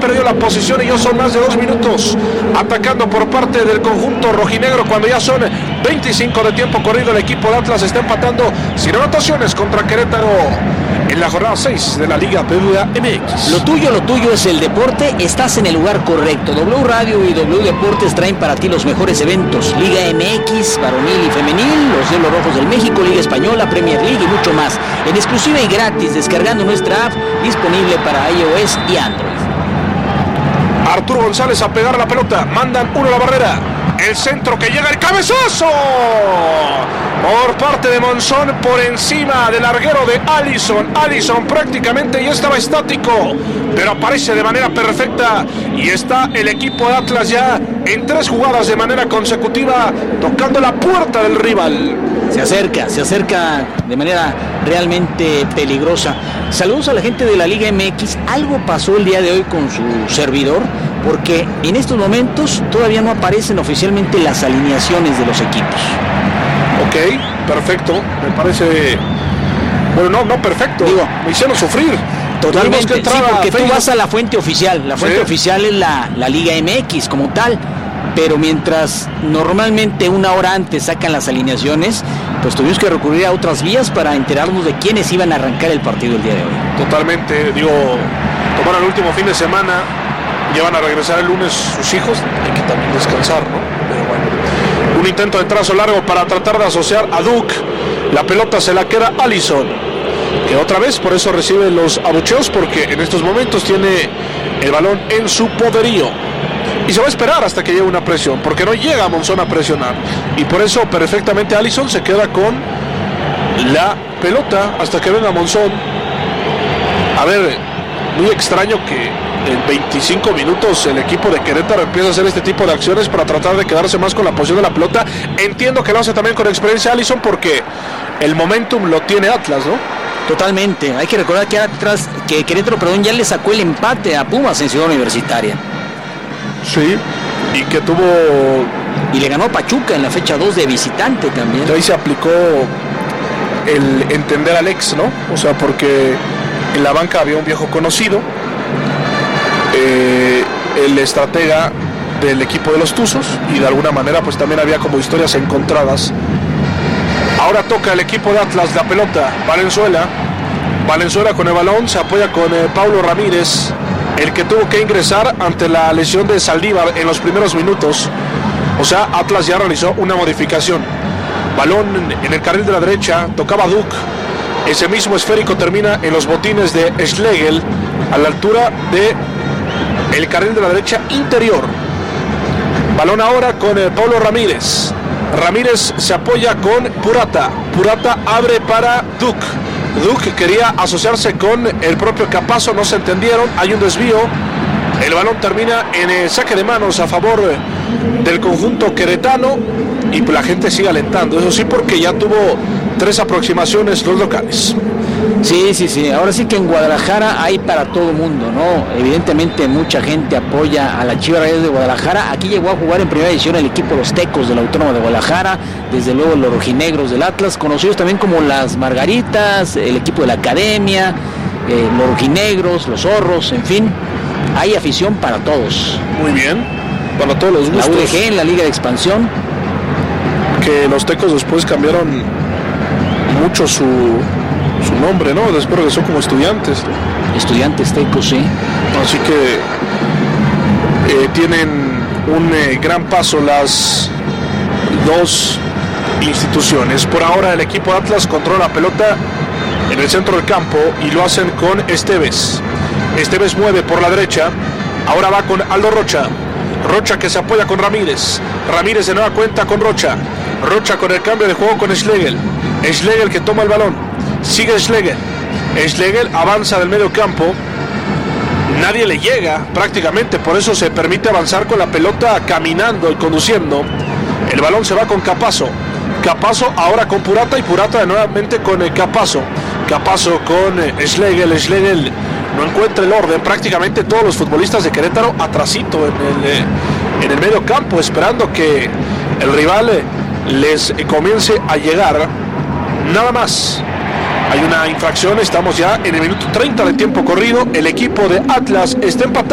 perdió la posición y ya son más de 2 minutos atacando por parte del conjunto rojinegro, cuando ya son 25 de tiempo corrido. El equipo de Atlas está empatando sin anotaciones contra Querétaro en la jornada 6 de la Liga BBVA MX. Lo tuyo es el deporte, estás en el lugar correcto. W Radio y W Deportes traen para ti los mejores eventos: Liga MX, varonil y femenil, los Diablos Rojos del México, Liga Española, Premier League y mucho más, en exclusiva y gratis, descargando nuestra app, disponible para iOS y Android. Arturo González a pegar la pelota, mandan uno a la barrera, el centro que llega, el cabezazo por parte de Monzón por encima del larguero de Allison prácticamente ya estaba estático, pero aparece de manera perfecta y está el equipo de Atlas ya en 3 jugadas de manera consecutiva tocando la puerta del rival. Se acerca de manera realmente peligrosa. Saludos a la gente de la Liga MX. Algo pasó el día de hoy con su servidor, porque en estos momentos todavía no aparecen oficialmente las alineaciones de los equipos. Ok, perfecto, me parece... Bueno, no perfecto, digo, me hicieron sufrir. Totalmente, sí, porque tú vas a la fuente oficial. La fuente oficial es la Liga MX como tal. Pero mientras normalmente una hora antes sacan las alineaciones, pues tuvimos que recurrir a otras vías para enterarnos de quiénes iban a arrancar el partido el día de hoy. Totalmente, digo, tomaron el último fin de semana, ya van a regresar el lunes sus hijos, hay que también descansar, ¿no? Pero bueno, un intento de trazo largo para tratar de asociar a Duke, la pelota se la queda Allison, que otra vez por eso recibe los abucheos, porque en estos momentos tiene el balón en su poderío. Y se va a esperar hasta que llegue una presión, porque no llega Monzón a presionar. Y por eso perfectamente Allison se queda con la pelota hasta que venga Monzón. A ver, muy extraño que en 25 minutos el equipo de Querétaro empieza a hacer este tipo de acciones para tratar de quedarse más con la posición de la pelota. Entiendo que lo hace también con experiencia Allison, porque el momentum lo tiene Atlas, ¿no? Totalmente. Hay que recordar que Querétaro ya le sacó el empate a Pumas en Ciudad Universitaria. Sí, y que y le ganó a Pachuca en la fecha 2 de visitante también. Ahí se aplicó el entender al ex, ¿no? O sea, porque en la banca había un viejo conocido, el estratega del equipo de los Tuzos, y de alguna manera pues también había como historias encontradas. Ahora toca el equipo de Atlas la pelota, Valenzuela con el balón, se apoya con Paulo Ramírez, el que tuvo que ingresar ante la lesión de Saldívar en los primeros minutos. O sea, Atlas ya realizó una modificación. Balón en el carril de la derecha, tocaba Duke. Ese mismo esférico termina en los botines de Schlegel, a la altura de el carril de la derecha interior. Balón ahora con Paulo Ramírez. Ramírez se apoya con Purata. Purata abre para Duke. Duke quería asociarse con el propio Capazo, no se entendieron, hay un desvío, el balón termina en el saque de manos a favor del conjunto queretano y la gente sigue alentando, eso sí, porque ya tuvo 3 aproximaciones los locales. Sí, ahora sí que en Guadalajara hay para todo el mundo, ¿no? Evidentemente mucha gente apoya a la Chivas Rayadas de Guadalajara. Aquí llegó a jugar en primera división el equipo Los Tecos de la Autónoma de Guadalajara, desde luego los rojinegros del Atlas, conocidos también como las Margaritas, el equipo de la Academia, los rojinegros, los zorros, en fin, hay afición para todos. Muy bien, para todos los gustos. La UDG en la Liga de Expansión. Que los Tecos después cambiaron mucho su nombre, ¿no? Después regresó como Estudiantes. Estudiantes Tecos, sí. Así que tienen un gran paso las dos instituciones. Por ahora el equipo de Atlas controla la pelota en el centro del campo y lo hacen con Esteves. Esteves mueve por la derecha, ahora va con Aldo Rocha. Rocha que se apoya con Ramírez. Ramírez de nueva cuenta con Rocha. Rocha con el cambio de juego con Schlegel. Schlegel que toma el balón. Sigue Schlegel. Schlegel avanza del medio campo. Nadie le llega prácticamente, por eso se permite avanzar con la pelota caminando y conduciendo. El balón se va con Capazo. Capazo ahora con Purata y Purata nuevamente con Capazo. Capazo con Schlegel. Schlegel no encuentra el orden. Prácticamente todos los futbolistas de Querétaro atrasito en el medio campo, esperando que el rival les comience a llegar. Nada más. Hay una infracción, estamos ya en el minuto 30 de tiempo corrido. El equipo de Atlas está empatando.